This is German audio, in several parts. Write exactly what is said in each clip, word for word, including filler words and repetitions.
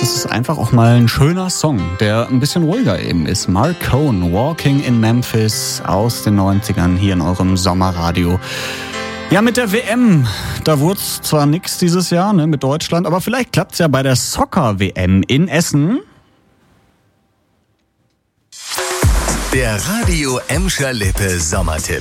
das ist einfach auch mal ein schöner Song, der ein bisschen ruhiger eben ist. Mark Cohn, Walking in Memphis aus den neunzigern hier in eurem Sommerradio. Ja, mit der W M, da wurde es zwar nichts dieses Jahr, ne, mit Deutschland, aber vielleicht klappt es ja bei der Soccer-W M in Essen. Der Radio Emscher Lippe Sommertipp.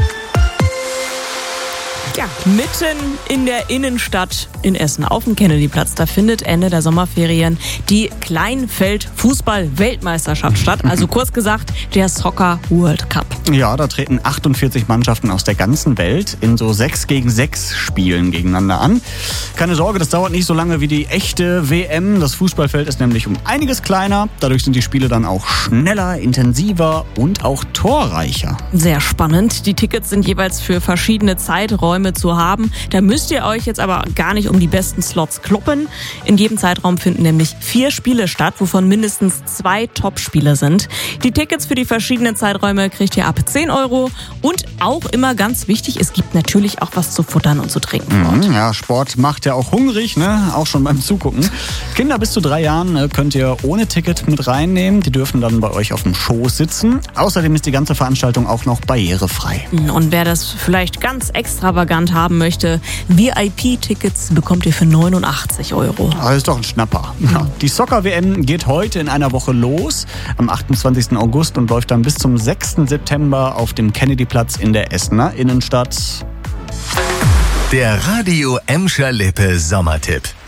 Ja, mitten in der Innenstadt in Essen auf dem Kennedyplatz, da findet Ende der Sommerferien die Kleinfeld-Fußball-Weltmeisterschaft statt. Also kurz gesagt, der Soccer World Cup. Ja, da treten achtundvierzig Mannschaften aus der ganzen Welt in so sechs gegen sechs Spielen gegeneinander an. Keine Sorge, das dauert nicht so lange wie die echte W M. Das Fußballfeld ist nämlich um einiges kleiner. Dadurch sind die Spiele dann auch schneller, intensiver und auch torreicher. Sehr spannend. Die Tickets sind jeweils für verschiedene Zeiträume zu haben. Da müsst ihr euch jetzt aber gar nicht um die besten Slots kloppen. In jedem Zeitraum finden nämlich vier Spiele statt, wovon mindestens zwei Top-Spiele sind. Die Tickets für die verschiedenen Zeiträume kriegt ihr ab zehn Euro. Und auch immer ganz wichtig, es gibt natürlich auch was zu futtern und zu trinken. Mhm, ja, Sport macht ja auch hungrig, ne? Auch schon beim Zugucken. Kinder bis zu drei Jahren könnt ihr ohne Ticket mit reinnehmen. Die dürfen dann bei euch auf dem Schoß sitzen. Außerdem ist die ganze Veranstaltung auch noch barrierefrei. Und wer das vielleicht ganz extravagant haben möchte, V I P-Tickets bekommt ihr für neunundachtzig Euro. Das ist doch ein Schnapper. Ja. Die Soccer-W M geht heute in einer Woche los, am achtundzwanzigsten August und läuft dann bis zum sechsten September auf dem Kennedyplatz in der Essener Innenstadt. Der Radio Emscher Lippe Sommertipp.